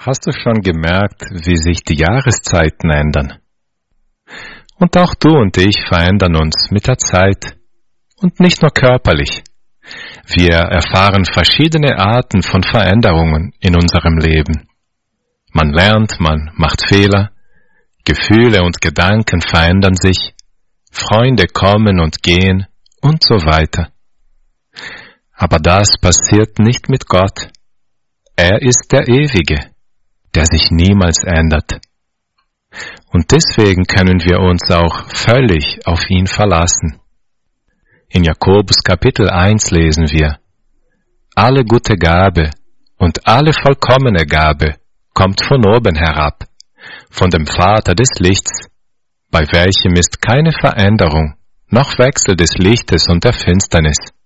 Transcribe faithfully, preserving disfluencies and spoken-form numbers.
Hast du schon gemerkt, wie sich die Jahreszeiten ändern? Und auch du und ich verändern uns mit der Zeit und nicht nur körperlich. Wir erfahren verschiedene Arten von Veränderungen in unserem Leben. Man lernt, man macht Fehler, Gefühle und Gedanken verändern sich, Freunde kommen und gehen und so weiter. Aber das passiert nicht mit Gott. Er ist der Ewige, der sich niemals ändert. Und deswegen können wir uns auch völlig auf ihn verlassen. In Jakobus Kapitel eins lesen wir: Alle gute Gabe und alle vollkommene Gabe kommt von oben herab, von dem Vater des Lichts, bei welchem ist keine Veränderung, noch Wechsel des Lichtes und der Finsternis.